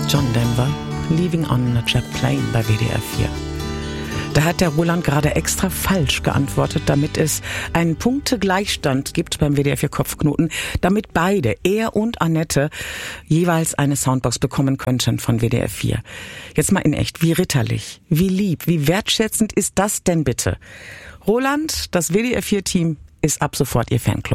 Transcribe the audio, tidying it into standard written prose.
John Denver, Leaving on a Jet Plane bei WDR 4. Da hat der Roland gerade extra falsch geantwortet, damit es einen Punktegleichstand gibt beim WDR 4 Kopfknoten, damit beide, er und Annette, jeweils eine Soundbox bekommen könnten von WDR 4. Jetzt mal in echt, wie ritterlich, wie lieb, wie wertschätzend ist das denn bitte? Roland, das WDR 4 Team ist ab sofort Ihr Fanclub.